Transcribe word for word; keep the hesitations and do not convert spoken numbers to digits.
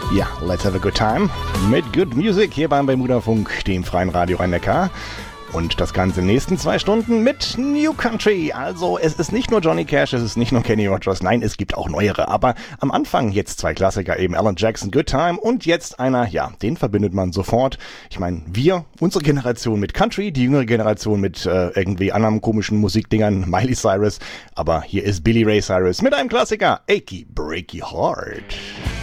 Ja, let's have a good time mit Good Music hier beim Bermuda-Funk, dem freien Radio Rhein-Neckar. Und das Ganze in den nächsten zwei Stunden mit New Country. Also es ist nicht nur Johnny Cash, es ist nicht nur Kenny Rogers, nein, es gibt auch neuere. Aber am Anfang jetzt zwei Klassiker, eben Alan Jackson, Good Time und jetzt einer, ja, den verbindet man sofort. Ich meine, wir, unsere Generation mit Country, die jüngere Generation mit äh, irgendwie anderen komischen Musikdingern, Miley Cyrus. Aber hier ist Billy Ray Cyrus mit einem Klassiker, Achy Breaky Heart.